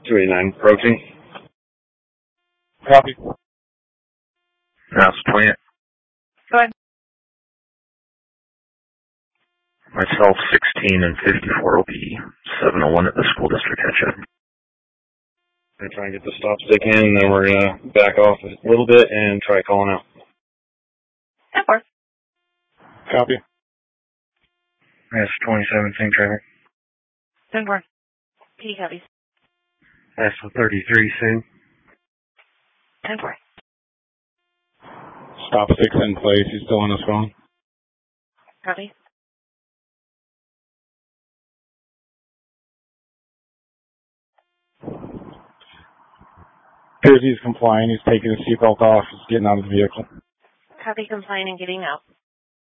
289 approaching. Copy. House 20. Go ahead. Myself, 16 and 54 will be 701 at the school district headship. I'm trying to get the stops they can, and then we're going to back off a little bit and try calling out. 10-4. Copy. That's 27, same traffic. 10-4. PD copies. That's 33, Sue. 10-4. Stop 6 in place. He's still on his phone. Copy. Appears he's complying. He's taking his seatbelt off. He's getting out of the vehicle. Copy, complying and getting out.